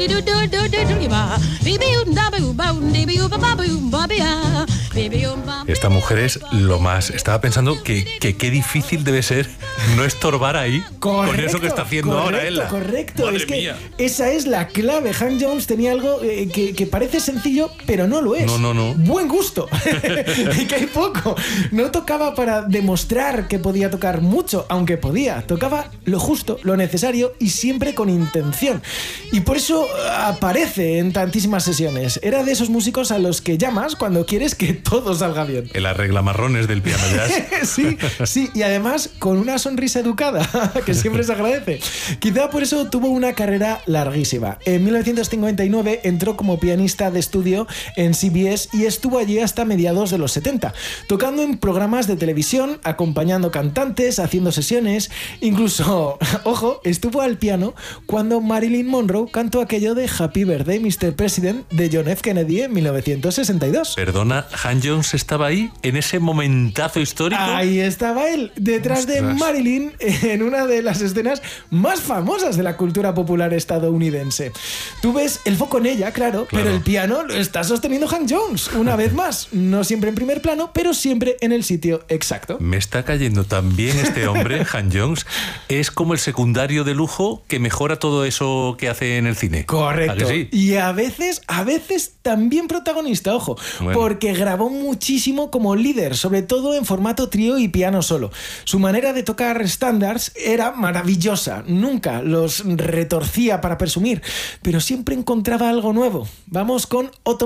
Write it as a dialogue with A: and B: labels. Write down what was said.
A: Esta mujer es lo más. Estaba pensando que qué difícil debe ser no estorbar ahí con eso que está haciendo ahora ella.
B: Correcto,
A: Madre
B: es que
A: mía.
B: esa es la clave. Hank Jones tenía algo que parece sencillo, pero no lo es.
A: No.
B: Buen gusto. Que hay poco. No tocaba para demostrar que podía tocar mucho, aunque podía. Tocaba lo justo, lo necesario y siempre con intención. Y por eso aparece en tantísimas sesiones. Era de esos músicos a los que llamas cuando quieres que todo salga bien.
A: El arreglamarrones del piano jazz.
B: Sí, y además con una sonrisa educada, que siempre se agradece. Quizá por eso tuvo una carrera larguísima. En 1959 entró como pianista de estudio en CBS y estuvo allí hasta mediados de los 70, tocando en programas de televisión, acompañando cantantes, haciendo sesiones, incluso, ojo, estuvo al piano cuando Marilyn Monroe cantó aquello de Happy Birthday, Mr. President de John F. Kennedy en 1962.
A: Perdona, Hank Jones estaba ahí en ese momentazo histórico.
B: Ahí estaba él, detrás de Marilyn, en una de las escenas más famosas de la cultura popular estadounidense. Tú ves el foco en ella, claro, pero el piano lo está sosteniendo Hank Jones, una vez más. No siempre en primer plano, pero siempre en el sitio exacto.
A: Me está cayendo tan bien este hombre, Hank Jones. Es como el secundario de lujo que mejora todo eso que hace en el cine.
B: Correcto.
A: ¿A que sí?
B: Y a veces también protagonista, ojo, porque grabó muchísimo como líder, sobre todo en formato trío y piano solo. Su manera de tocar estándares era maravillosa. Nunca los retorcía para presumir, pero siempre encontraba algo nuevo. Vamos con otro